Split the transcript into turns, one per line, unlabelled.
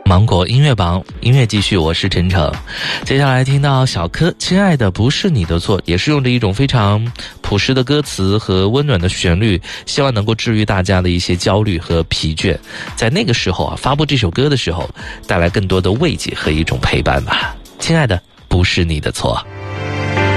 芒果音乐榜，音乐继续，我是陈诚。接下来听到小柯，亲爱的不是你的错，也是用着一种非常朴实的歌词和温暖的旋律，希望能够治愈大家的一些焦虑和疲倦。在那个时候发布这首歌的时候，带来更多的慰藉和一种陪伴吧。亲爱的不是你的错。